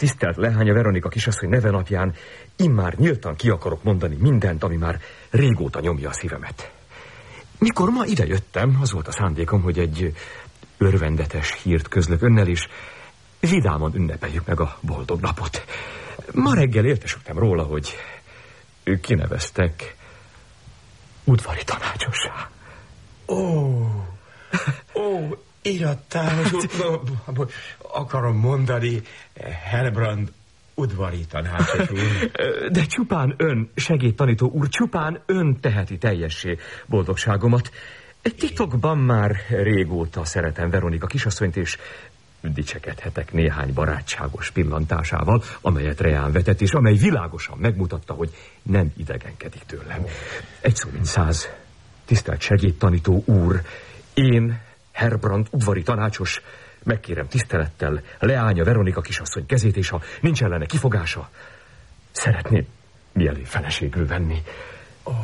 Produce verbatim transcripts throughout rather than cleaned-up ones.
Tisztelt leánya Veronika kisasszony nevenapján immár nyíltan ki akarok mondani mindent, ami már régóta nyomja a szívemet. Mikor ma ide jöttem, az volt a szándékom, hogy egy örvendetes hírt közlök önnel is, vidáman ünnepeljük meg a boldog napot. Ma reggel értesültem róla, hogy ők kineveztek udvari tanácsossá. Ó, ó, irattál, akarom mondani, Herbrand udvari tanácsos úr. De csupán ön, segédtanító úr, csupán ön teheti teljessé boldogságomat. Titokban már régóta szeretem Veronika kisasszonyt, és dicsekedhetek néhány barátságos pillantásával, amelyet reán vetett, és amely világosan megmutatta, hogy nem idegenkedik tőlem. Egy szó mint száz. Tisztelt segédtanító úr, én, Herbrand udvari tanácsos, megkérem tisztelettel leánya Veronika kisasszony kezét, és ha nincs ellene kifogása, szeretném mielőbb feleségül venni. Oh.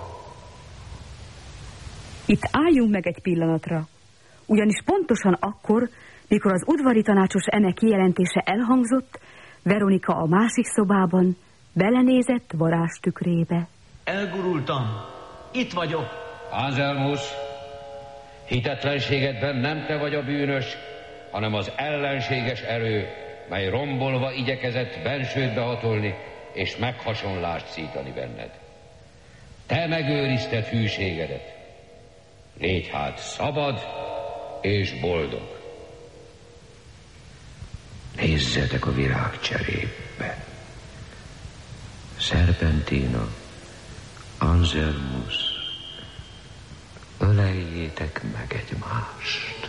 Itt álljunk meg egy pillanatra, ugyanis pontosan akkor, mikor az udvari tanácsos eme kijelentése elhangzott, Veronika a másik szobában belenézett varázstükrébe. Elgurultam. Itt vagyok. Anselmus, hitetlenségedben nem te vagy a bűnös, hanem az ellenséges erő, mely rombolva igyekezett bensődbe hatolni, és meghasonlást szítani benned. Te megőrizted hűségedet. Légy hát szabad és boldog. Nézzetek a virágcserébe. Serpentina, Anselmus, öleljétek meg egymást.